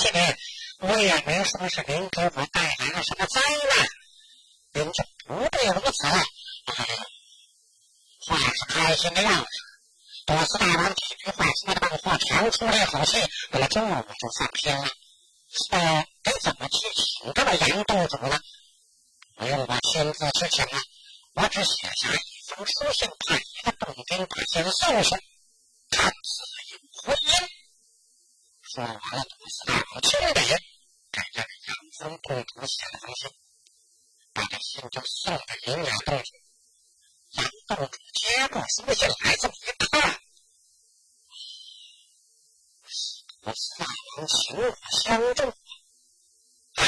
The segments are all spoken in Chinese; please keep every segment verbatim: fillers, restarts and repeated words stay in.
起来，我也没说是您给我带来了什么灾难，您就不必如此了。哎，话是开心的样子，多次大王几句话说的把话长出了一口气，那么这我就放心了。呃，该怎么去请这位杨洞主呢？不用我亲自去请了，我只写下一封书信，派一个洞兵把信送去，他自有回音。说完了，多次大王听着人给这个杨宗洞主写了封信，把这信就送给林雅洞主。杨洞主接过书信来，这么一看，多次大王请我相助，哎，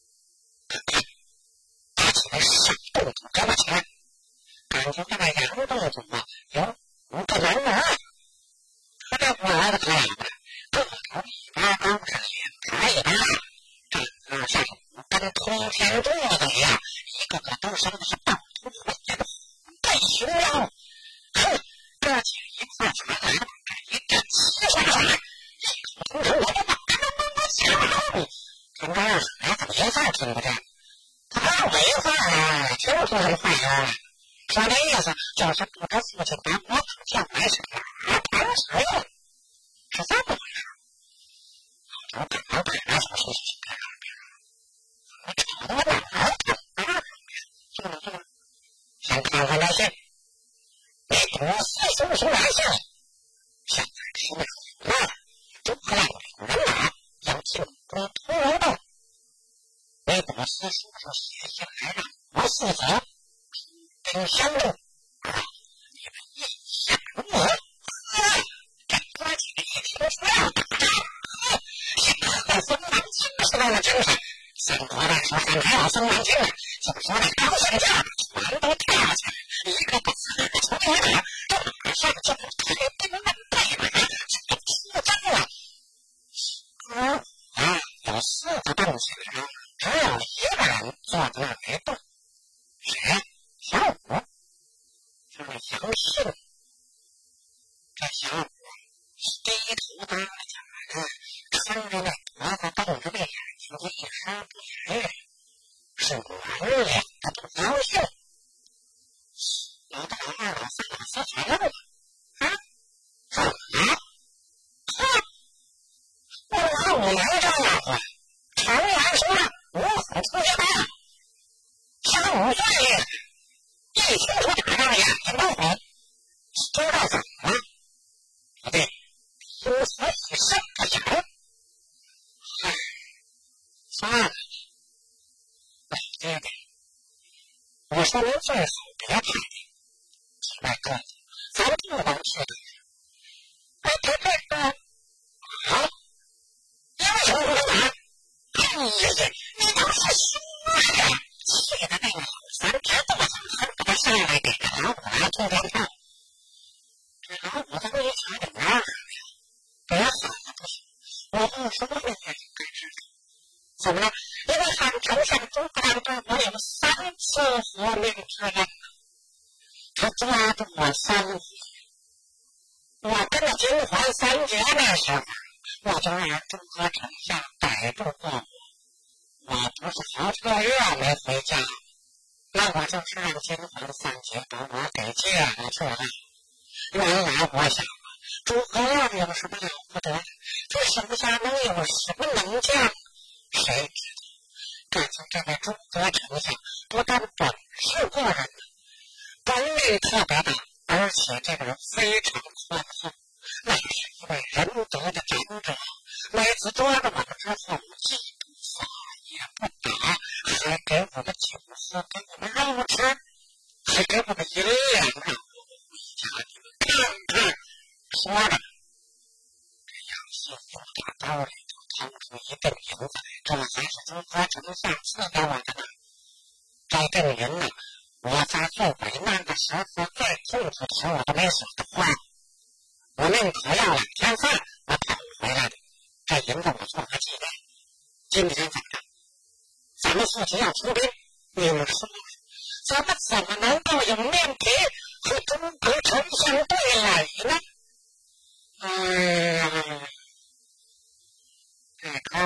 他起来上洞主给我钱，感觉这个杨洞主啊有五个人儿，他这过来的他俩吧，个头一巴高，是脸抬一巴，这个像是五根通天柱子一样，一个个都生的是暴突浑圆的虎背熊腰。哼，这几个一块传来的这一阵齐刷刷，异口同声，我就把他们我想听着要是来怎么一下听不见，他不让我一块啊，听出什么话呀？说这意思就是不知父亲把我叫来是哪盘水了，是这么回事。我本来本来想说去别让别人，我吵得我哪儿疼啊？这么这么，先看看这信，你古四叔叔来信，现在吃了苦了，诸葛亮领人马要进攻屠龙洞，你古四叔叔写信来让我父子平兵相助，啊，你们意下如何？这哥几个一听说要打仗，现在和孙王进是为了精神，三国那时候还没有孙王进呢，就说那高兴架全都跳下来，一个把四个从铁马，这马上就推兵问备马，这个出征了。嗯啊，有四个洞井，只有一个人坐在那没动，谁？小五，就是杨信。这小五低头耷拉脚的，穿着那脖子瞪着的眼睛，一声不语，是满脸的不高兴。老大老二老三老四全了啊？怎么了？哼，我老五没这样过，常言说五虎出一半，小五最厉害，一听说打仗眼睛都红，知道怎么了？不对，听说一伸个眼，嗨，算了，喂，爹爹，我说您最好别太几位哥哥，咱不能去的。哎，这这个好，你为什么不能打？哎呀，你倒是说呀！气得那个老三直跺脚，恨不得上来给这老五来通电炮。这老五这么一瞧，这哪儿别喊了不行，我不说了，你也应该知道。怎么了？因为汉丞相诸葛亮对我有三次活命之恩，他抓住我三回。我跟着金环三绝那时候，我就让诸葛丞相逮住过我。我不是好几个月没回家，那我就是让金环三绝把我给接了去了。原来我想啊，诸葛亮有什么了不得？这手下能有什么能将？谁知道？这次这位诸葛丞相不但本事过人了，本领特别大，而且这个人非常宽厚，那是一位仁德的长者。每次抓着我们之后，既不罚也不打，还给我们酒喝，给我们肉吃，还给我们银两，让我们回家你们看看。说着，这杨信又打包里头掏出一锭银子，这才是诸葛丞相赐给我的呢。这锭银呢，我在最危难的时候、最痛苦的时候，我都没舍得花。我宁可要两天饭，我讨回来的。这银子我做个纪念。今天怎么着？咱们父亲要出兵，你们说，咱们怎么能够有面皮和诸葛丞相对垒呢？哎呀，这可